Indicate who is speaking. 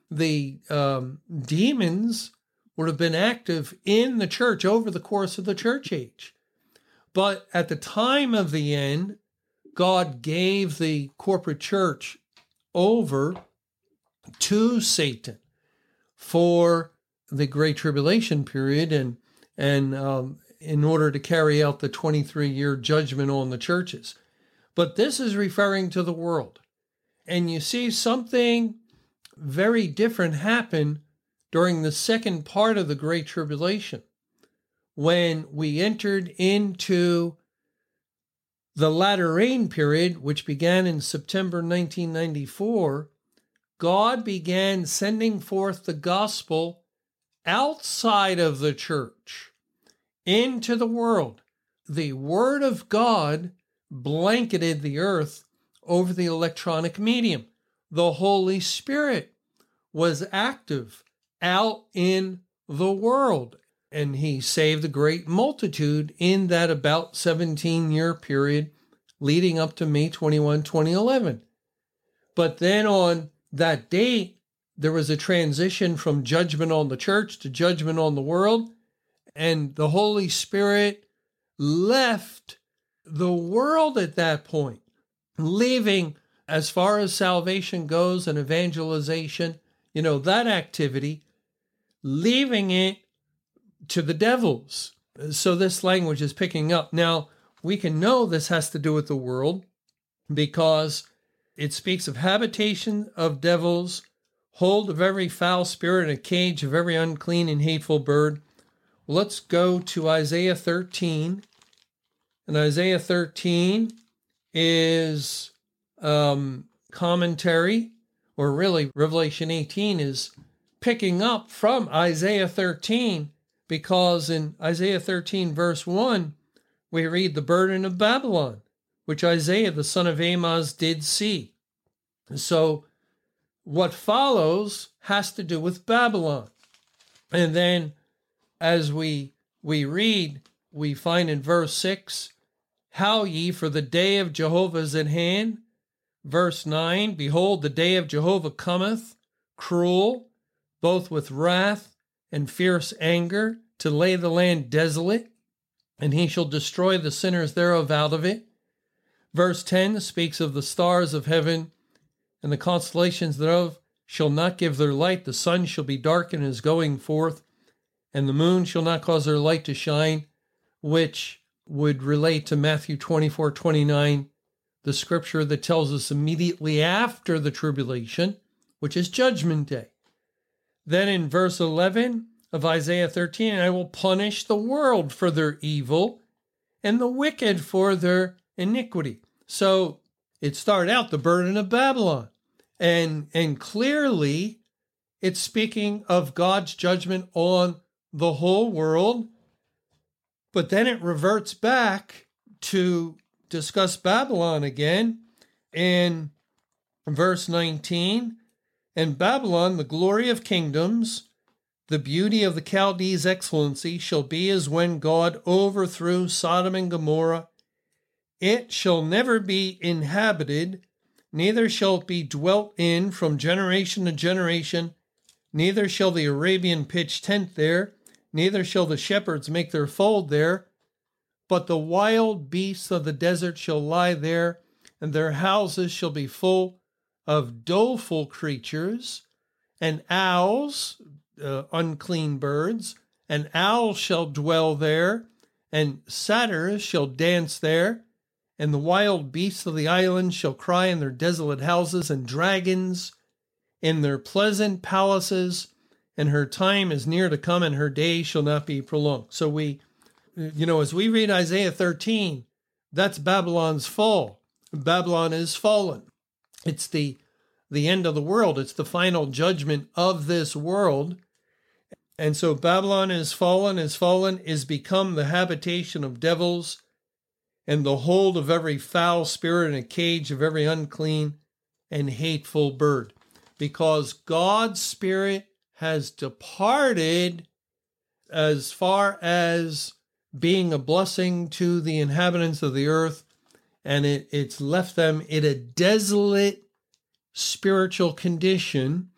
Speaker 1: the demons would have been active in the church over the course of the church age. But at the time of the end, God gave the corporate church over to Satan for the Great Tribulation period and in order to carry out the 23-year judgment on the churches. But this is referring to the world. And you see something very different happen during the second part of the Great Tribulation, when we entered into the latter rain period, which began in September 1994. God began sending forth the gospel outside of the church into the world. The word of God blanketed the earth over the electronic medium. The Holy Spirit was active out in the world, and he saved a great multitude in that about 17-year period leading up to May 21, 2011. But then on that date, there was a transition from judgment on the church to judgment on the world, and the Holy Spirit left the world at that point, leaving, as far as salvation goes and evangelization, that activity, leaving it to the devils. So this language is picking up. Now, we can know this has to do with the world because it speaks of habitation of devils, hold of every foul spirit, and a cage of every unclean and hateful bird. Let's go to Isaiah 13. And Isaiah 13 is commentary, or really Revelation 18 is picking up from Isaiah 13, because in Isaiah 13 verse 1, we read the burden of Babylon, which Isaiah the son of Amoz did see. So what follows has to do with Babylon. And then as we read, we find in verse 6, Howl ye, for the day of Jehovah is at hand. Verse 9, Behold, the day of Jehovah cometh, cruel, both with wrath and fierce anger, to lay the land desolate, and he shall destroy the sinners thereof out of it. Verse 10 speaks of the stars of heaven, and the constellations thereof shall not give their light. The sun shall be dark in his going forth, and the moon shall not cause their light to shine, which would relate to Matthew 24:29, the scripture that tells us immediately after the tribulation, which is Judgment Day. Then in verse 11 of Isaiah 13, I will punish the world for their evil and the wicked for their iniquity. So it started out the burden of Babylon. And clearly it's speaking of God's judgment on the whole world. But then it reverts back to discuss Babylon again in verse 19. And Babylon, the glory of kingdoms, the beauty of the Chaldees' excellency, shall be as when God overthrew Sodom and Gomorrah. It shall never be inhabited, neither shall it be dwelt in from generation to generation, neither shall the Arabian pitch tent there, neither shall the shepherds make their fold there, but the wild beasts of the desert shall lie there, and their houses shall be full of doleful creatures, and owls, unclean birds, and owls shall dwell there, and satyrs shall dance there, and the wild beasts of the islands shall cry in their desolate houses, and dragons in their pleasant palaces, and her time is near to come, and her days shall not be prolonged. So as we read Isaiah 13, that's Babylon's fall. Babylon is fallen. It's the end of the world. It's the final judgment of this world. And so Babylon is become the habitation of devils, and the hold of every foul spirit, and a cage of every unclean and hateful bird. Because God's Spirit has departed as far as being a blessing to the inhabitants of the earth, and it's left them in a desolate spiritual condition